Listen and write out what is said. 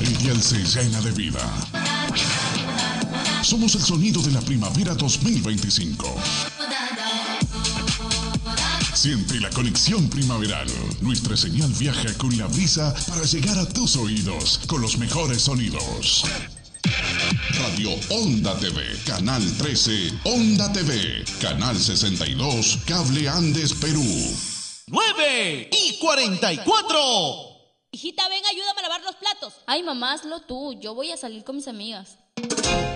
Ella se llena de vida. Somos el sonido de la primavera 2025. Siente la conexión primaveral. Nuestra señal viaja con la brisa para llegar a tus oídos con los mejores sonidos. Radio Onda TV, Canal 13, Onda TV, Canal 62, Cable Andes, Perú. 9:44. Hijita, ven, ayúdame a lavar los platos. Ay, mamá, hazlo tú. Yo voy a salir con mis amigas.